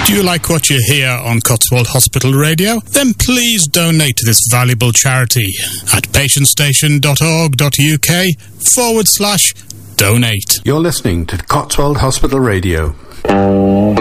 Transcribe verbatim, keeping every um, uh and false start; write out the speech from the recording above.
Do you like what you hear on Cotswold Hospital Radio? Then please donate to this valuable charity at patientstation.org.uk forward slash donate. You're listening to Cotswold Hospital Radio.